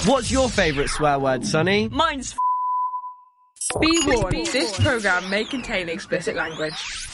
What's your favourite swear word, Sonny? Mine's Be warned, this programme may contain explicit language.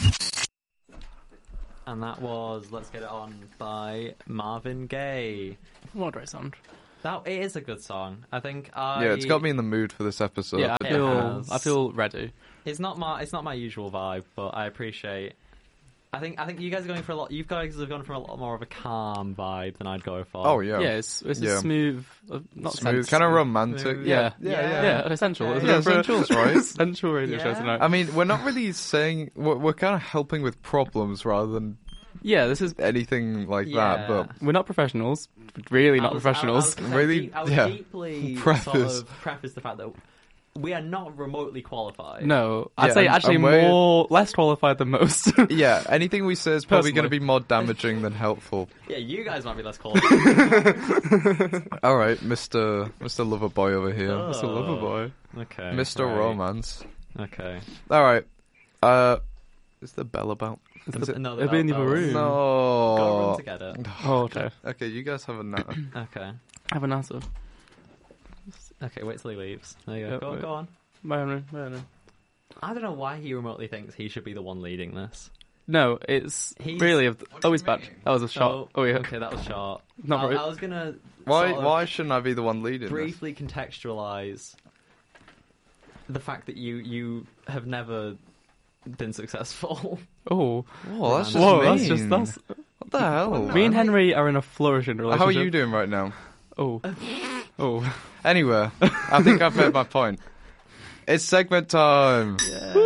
And that was Let's Get It On by Marvin Gaye. What a great sound. It is a good song. I think Yeah, it's got me in the mood for this episode. Yeah, It has. I feel ready. It's not my usual vibe, but I appreciate. I think you guys are going for a lot. You guys have gone for a lot more of a calm vibe than I'd go for. Oh yeah. Yeah, it's a smooth, not Smooth, kind of romantic. Smooth. Yeah. essential. Okay. Yeah, essentials, right? Essential radio show Yeah. tonight. I mean, we're not really saying we're kind of helping with problems rather than Yeah, this is. anything like that. But We're not professionals. Really not professionals. Really? I would Yeah. deeply Preface. preface the fact that we are not remotely qualified. No, I'd Yeah, say and- actually and we're- less qualified than most. yeah, anything we say is probably going to Personally. be more damaging than helpful. Yeah, you guys might be less qualified. All right, Mr. Loverboy over here, Oh. It's a lover boy. Okay. Mr. right. Romance. Okay. All right, is the bell about? Is it? No, It'll be in the other room. Go run No. together. Oh, okay. Okay, you guys have a nap. Okay. Have an answer. Okay, wait till he leaves. There you go. Yeah, Go, wait. go on. Bye, Henry. Bye, Henry. I don't know why he remotely thinks he should be the one leading this. No, it's He's- really. Oh, he's you bad. mean? That was a shot. Oh, yeah. Okay, that was short. Not very- I was gonna Why? sort of Why shouldn't I be the one leading? this? briefly contextualize the fact that you have never been successful. Oh, Whoa, that's just whoa, mean. that's. What the hell? Me and Henry are in a flourishing relationship. How are you doing right now? Oh, oh. Anyway, I think I've made my point. It's segment time.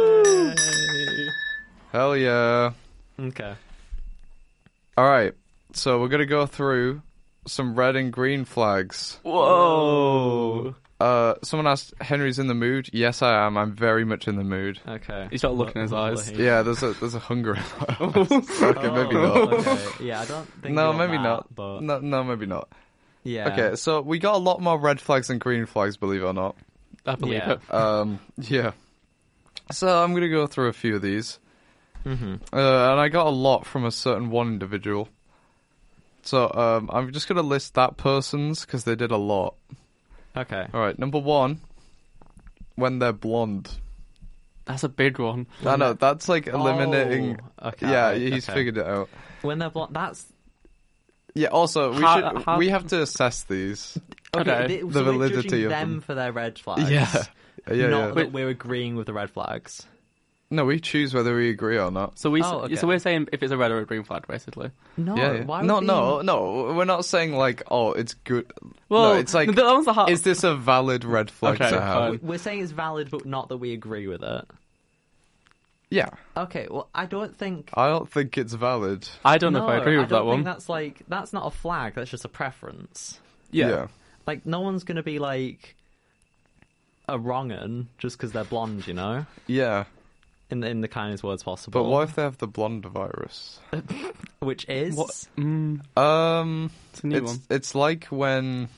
Hell yeah. Okay. All right, so we're gonna go through some red and green flags. Whoa. Someone asked, Henry's in the mood? Yes, I am. I'm very much in the mood. Okay. He's got a look in his eyes. Lovely. Yeah, there's a hunger in my eyes. Okay, maybe Oh, not. okay. Yeah, I don't think. No, you want maybe that, not. But No, maybe not. yeah. Okay, so we got a lot more red flags than green flags, believe it or not. I believe Yeah. it. Yeah. So I'm gonna go through a few of these. Mm-hmm. And I got a lot from a certain one individual. So I'm just going to list that person's because they did a lot. Okay. All right, number one, when they're blonde. That's a big one. I know, that's like eliminating... Oh, okay. yeah, Right, he's okay. figured it out. When they're blonde, that's Yeah, also, we have to assess these. Okay. So The we're validity judging of them them. for their red flags. Yeah, Not yeah. that we're agreeing with the red flags. No, we choose whether we agree or not. So okay. so we're saying if it's a red or a green flag, basically. No. Yeah. Why No, would no, we're not saying like, oh, it's good. Well, no, it's like, that was the hard. is this a valid red flag Okay, to have? fine. We're saying it's valid, but not that we agree with it. Yeah, Okay. Well, I don't think. I don't think it's valid. I don't know if I agree with don't that one. think that's not a flag. That's just a preference. Yeah. Like no one's gonna be like a wrong 'un just because they're blonde, you know. Yeah. In the kindest words possible. But what if they have the blonde virus? Which is What? It's a new one. It's like when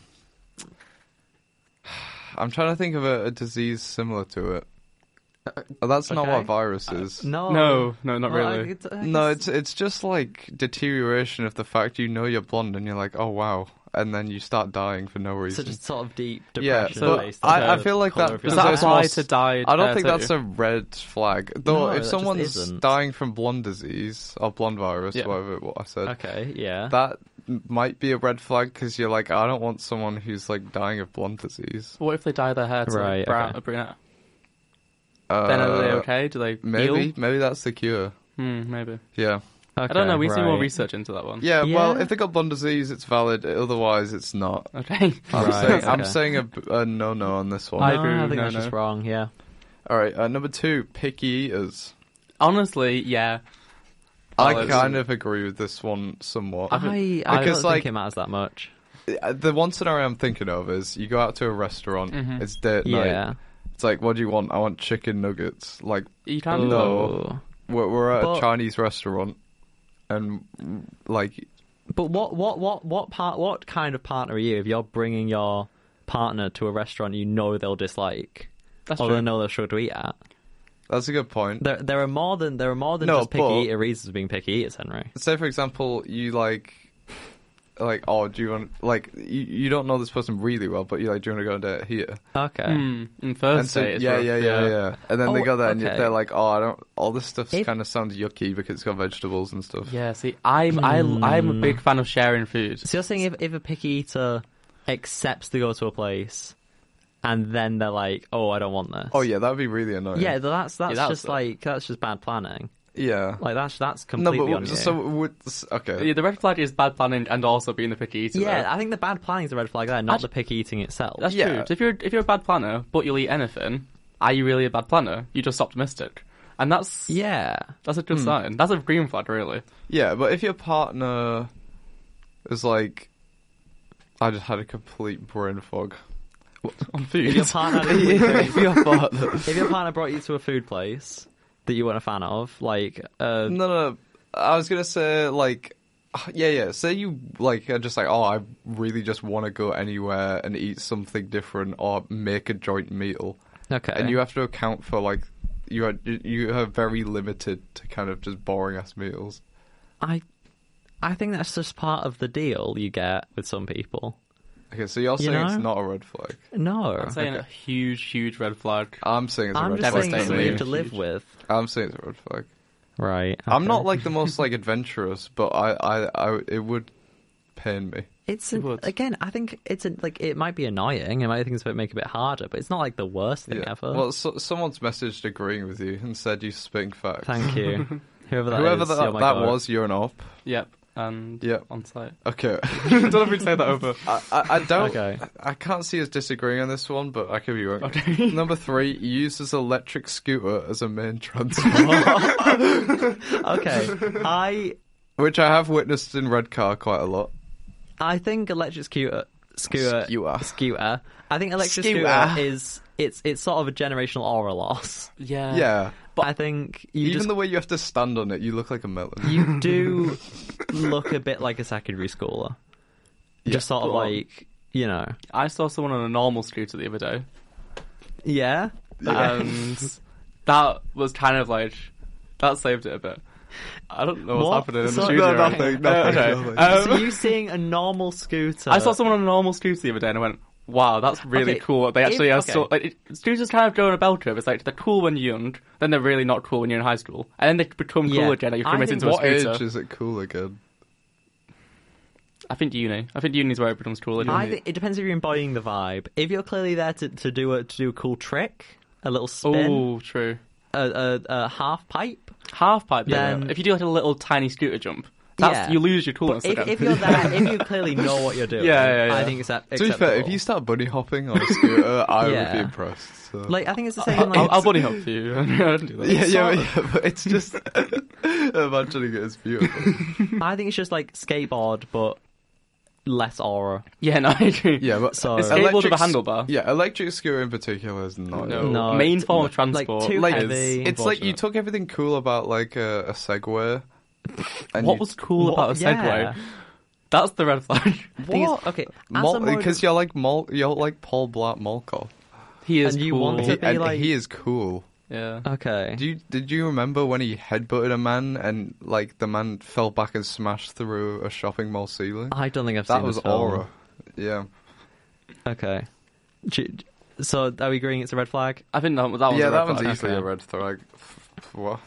I'm trying to think of a disease similar to it. That's not okay. what virus is. no, No, not Well, really. No, it's just like deterioration of the fact you know you're blonde and you're like, oh wow, and then you start dying for no So reason. just sort of deep Yeah, depression. but based on I the feel like colour that of your Does Because that there's apply more- to dyed I don't hair think too? that's a red flag. Though No, that if just someone's isn't. dying from blonde disease or blonde virus, Yeah. whatever what I said, Okay, yeah. that might be a red flag because you're like, I don't want someone who's like dying of blonde disease. What if they dye their hair to Right, brown, okay. a brunette? Then are they okay? Do they Maybe, heal? maybe that's the cure. Maybe. Yeah. I don't know. We need more right. research into that one. Yeah, Yeah. well, if they got blonde disease, it's valid. Otherwise, it's not. Okay. I'm Right, saying okay. a no on this one. I No, agree I with think that's no. just wrong. Yeah. All right, number 2, picky eaters. Honestly, yeah. I Valid. kind of agree with this one somewhat. I Because, don't like- think it matters that much. The one scenario I'm thinking of is you go out to a restaurant, Mhm. it's date night. Yeah. It's like, what do you want? I want chicken nuggets. Like, You can't do that. No. we're at But- a Chinese restaurant, and like, But what kind of partner are you if you're bringing your partner to a restaurant you know they'll dislike That's or true. they know they'll struggle to eat at? that's a good point. There are more than No, just picky but- eater reasons of being picky eaters, Henry. Say, for example, you like, like, oh, do you want, like, you don't know this person really well, but you're like, do you want to go and date here? Okay. In first And so, date, it's yeah, rough, yeah. And then they Oh, go there and okay. they're like, oh, I don't. All this stuff If- kind of sounds yucky because it's got vegetables and stuff. Yeah, see, I'm a big fan of sharing food. So you're saying if a picky eater accepts to go to a place, and then they're like, "Oh, I don't want this." Oh yeah, that'd be really annoying. Yeah, that's that's just bad planning. Yeah. Like that's No, completely on but you. so okay. Yeah, the red flag is bad planning and also being the picky eater. Yeah, though. I think the bad planning is the red flag there, not the picky eating itself. That's Yeah. true. So if you're a bad planner, but you'll eat anything, are you really a bad planner? You're just optimistic, and that's a good sign. That's a green flag, really. Yeah, but if your partner is like, I just had a complete brain fog on food. If your partner if your partner, if your partner brought you to a food place that you weren't a fan of, like no, I was gonna say like, yeah. Say you like are just like, oh, I really just want to go anywhere and eat something different or make a joint meal, okay, and you have to account for like you are very limited to kind of just boring ass meals. I think that's just part of the deal you get with some people. Okay, so you're saying know? it's not a red flag. No, I'm saying a huge red flag. I'm saying it's a I'm red just flag. saying it's Devastatingly weird to live huge. with. I'm saying it's a red flag. Right. I'm okay. not like the most like adventurous, but I it would pain me. It's It would. again. I think it's like it might be annoying. It might make it a bit harder, but it's not like the worst thing ever. Well, someone's messaged agreeing with you and said you spitting facts. Thank you, whoever that Whoever is. that, you're my that god. was, you're an op. Yep, and Yep. on site. Okay. Don't know if we'd say that over. I don't. Okay. I can't see us disagreeing on this one, but I could be wrong. Number 3, uses electric scooter as a main transport, Okay, which I have witnessed in Redcar quite a lot. I think electric scooter. I think electric Scooter. scooter is it's sort of a generational aura loss. Yeah. Yeah, But I think you even just the way you have to stand on it, you look like a melon. you do look a bit like a secondary schooler. Just sort of Go on. like, you know. I saw someone on a normal scooter the other day, Yeah? and that was kind of like that saved it a bit. I don't know what's What? happening in the So- studio. No, right nothing, now. nothing, Okay. nothing. So you seeing a normal scooter? I saw someone on a normal scooter the other day, and I went, "Wow, that's really Okay, cool." They actually if- are okay. so like scooters kind of go on a bell curve. It's like they're cool when you're young, then they're really not cool when you're in high school, and then they become cool Yeah. again. Like you're I committed think into a What scooter. age is it cool again? I think uni. I think uni's where it becomes cool again. I think it depends if you're embodying the vibe. If you're clearly there to do a cool trick, a little spin, Oh, true. a half pipe. Half pipe. Then- Then if you do like a little tiny scooter jump, that's Yeah. you lose your coolness If, again. if you're there, if you clearly know what you're doing, Yeah. I think it's To be fair, if acceptable. you start bunny hopping on a scooter, I would Yeah. be impressed. So. Like, I think it's the same. Like, I'll buddy hop for you. I don't do that. yeah, but it's just imagining it as beautiful. I think it's just like skateboard, but less aura. Yeah, no, I agree. Yeah, but So- It's skateboard with a electric- handlebar. Yeah, electric scooter in particular is not. No, No, main it's form of like transport. too Like, heavy. it's like you Unfortunate. took everything cool about like a Segway. And What you- was cool about a Segway? Yeah. That's the red flag. Thing is, What? okay, as a mode Because of- you're like Paul Blart Mall He is And you cool. want to be and like- he is cool. Yeah. okay. Did you remember when he headbutted a man and like the man fell back and smashed through a shopping mall ceiling? I don't think I've That seen was this film. aura. Yeah. Okay. So are we agreeing it's a red flag? I think that one's a Yeah, red that one's flag. easily okay. a red flag. What?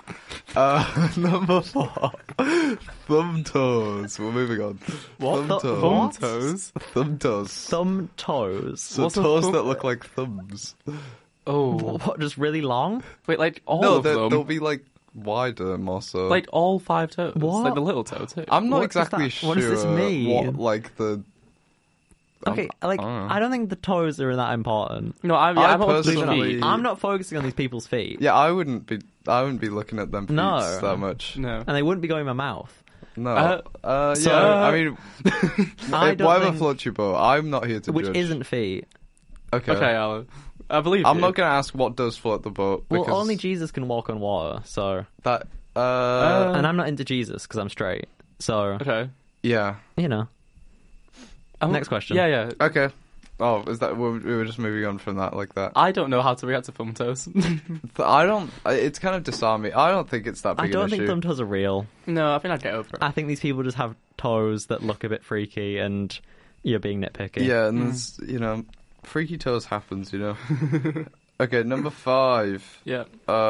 Number 4. Thumb toes. We're moving on. What? Thumb toes. What? Toes. Thumb toes. Thumb toes. So What's a toes thumb- that look like thumbs. Oh. What? Just really long? Wait, like all No, of them? they'll be like wider more so. Like all 5 toes? What? Like the little toe too? I'm not what does exactly that- sure what does this mean? what like the. Okay, like I don't think the toes are that important. No, I'm I not personally- feet. I'm not focusing on these people's feet, Yeah, I wouldn't be looking at them feet No. that much. No. and they wouldn't be going in my mouth. No. so- Yeah, I mean, I don't whatever think- floats your boat. I'm not here to Which judge. isn't feet. Okay. Okay, Alan. I believe I'm you. not going to ask what does float the boat. Well, Because only Jesus can walk on water, so that. and I'm not into Jesus because I'm straight. So Okay. Yeah. you know, Next question. Yeah. Okay. Oh, is that we were just moving on from that like that? I don't know how to react to thumb toes. I don't. It's kind of disarming. I don't think it's that big I don't an think issue. thumb toes are real. no, I think I'd get over it. I think these people just have toes that look a bit freaky, and you're being nitpicky. Yeah, and there's, freaky toes happens, Okay, number 5. Yeah.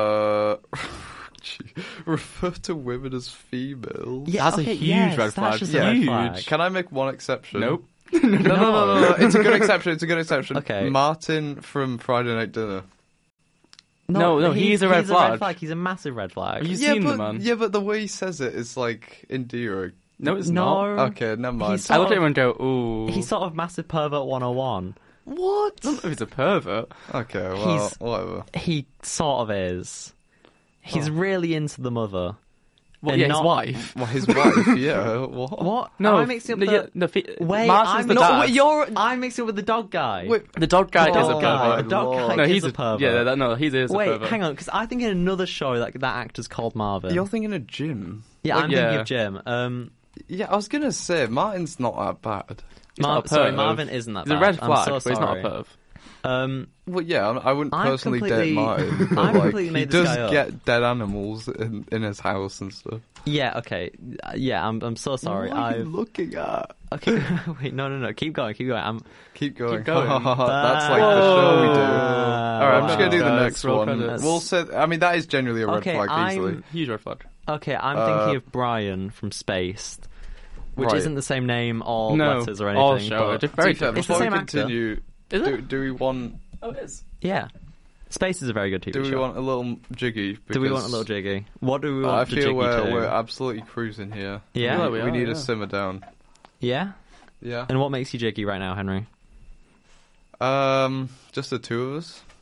Refer to women as females. Yeah, That's a okay, huge yes, red that's flag. just a red Huge. flag. Can I make one exception? Nope. No. It's a good exception. It's a good exception. Okay. Martin from Friday Night Dinner. No, he's a red flag. He's a massive red flag. Have you seen the man? Yeah, but the way he says it is like endearing. No, it's No. not. Okay, never mind. He's I looked sort at him and go, ooh. He's sort of massive pervert 101. What? I don't know if he's a pervert. Okay, well, He's- whatever. He sort of is. He's really into the mother. What, And yeah, his not- wife. Well, his wife, yeah. What? What? No, Am I mixing up no, the... yeah, no, Wait, Martin's I'm the not... dad. I'm mixing up with the dog guy. Wait, The dog guy The is a dog guy. pervert. The dog guy No, is he's a pervert. Yeah, no, he is a Wait, pervert. hang on, because I think in another show that actor's called Marvin. you're thinking of Jim. Yeah, I'm Yeah. thinking of Jim. Yeah, I was gonna say Martin's not that bad. He's not a Sorry, perv. Marvin isn't that He's a bad. red I'm flag, so but he's not a sorry. perv. Well, yeah, I wouldn't I've personally completely- date Martin, but I've like completely he made this does guy up. get dead animals in his house and stuff. Yeah, okay. Yeah, I'm so sorry. What are you looking at? Okay, wait, no. Keep going. Keep going. Keep going. That's like the show we do. All All right, I'm just gonna do the Guys, next roll one. credits. We'll say. I mean, that is generally a red Okay, flag easily. Huge red flag. Okay, I'm thinking of Brian from Spaced, which Right. isn't the same name or No, letters or all anything. show. but- It's just very To be fair, different. the before we same actor. continue, Is it? do we want? Oh, it is. Yeah. Space is a very good TV Do we show. want a little jiggy? Do we want a Because little jiggy? What do we I want to feel jiggy we're to? absolutely cruising here. Yeah? I feel like we are, need yeah. to simmer down. Yeah? Yeah. And what makes you jiggy right now, Henry? Just the two of us.